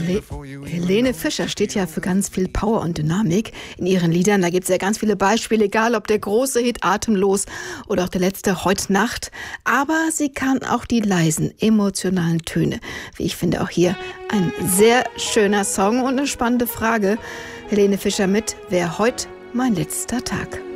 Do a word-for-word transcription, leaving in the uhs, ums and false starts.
Hele Helene Fischer steht ja für ganz viel Power und Dynamik in ihren Liedern. Da gibt es ja ganz viele Beispiele, egal ob der große Hit Atemlos oder auch der letzte Heute Nacht. Aber sie kann auch die leisen, emotionalen Töne. Wie ich finde, auch hier ein sehr schöner Song und eine spannende Frage. Helene Fischer mit Wär heut mein letzter Tag.